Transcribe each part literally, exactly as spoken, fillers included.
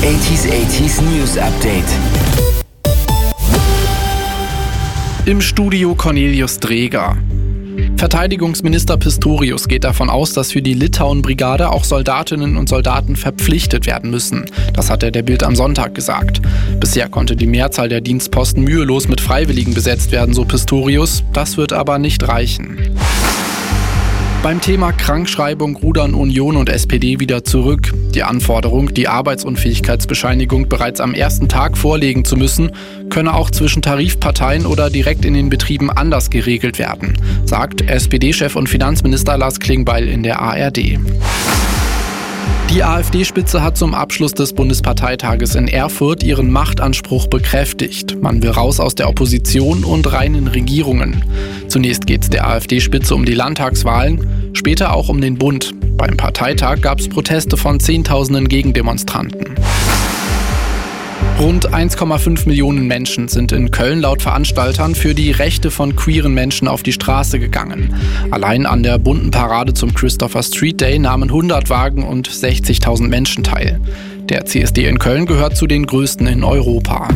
achtziger achtziger News Update. Im Studio Cornelius Dreger. Verteidigungsminister Pistorius geht davon aus, dass für die Litauen-Brigade auch Soldatinnen und Soldaten verpflichtet werden müssen. Das hat er der Bild am Sonntag gesagt. Bisher konnte die Mehrzahl der Dienstposten mühelos mit Freiwilligen besetzt werden, so Pistorius. Das wird aber nicht reichen. Beim Thema Krankschreibung rudern Union und S P D wieder zurück. Die Anforderung, die Arbeitsunfähigkeitsbescheinigung bereits am ersten Tag vorlegen zu müssen, könne auch zwischen Tarifparteien oder direkt in den Betrieben anders geregelt werden, sagt S P D-Chef und Finanzminister Lars Klingbeil in der A R D. Die AfD-Spitze hat zum Abschluss des Bundesparteitages in Erfurt ihren Machtanspruch bekräftigt. Man will raus aus der Opposition und rein in Regierungen. Zunächst geht es der AfD-Spitze um die Landtagswahlen, später auch um den Bund. Beim Parteitag gab es Proteste von Zehntausenden Gegendemonstranten. Rund eins Komma fünf Millionen Menschen sind in Köln laut Veranstaltern für die Rechte von queeren Menschen auf die Straße gegangen. Allein an der bunten Parade zum Christopher Street Day nahmen hundert Wagen und sechzigtausend Menschen teil. Der C S D in Köln gehört zu den größten in Europa.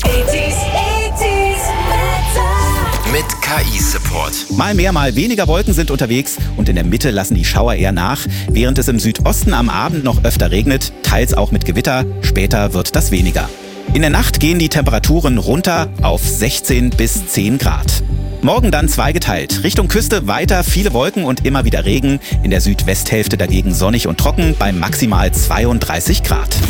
Mit K I-Support. Mal mehr, mal weniger Wolken sind unterwegs und in der Mitte lassen die Schauer eher nach, während es im Südosten am Abend noch öfter regnet, teils auch mit Gewitter, später wird das weniger. In der Nacht gehen die Temperaturen runter auf sechzehn bis zehn Grad. Morgen dann zweigeteilt. Richtung Küste weiter viele Wolken und immer wieder Regen. In der Südwesthälfte dagegen sonnig und trocken bei maximal zweiunddreißig Grad.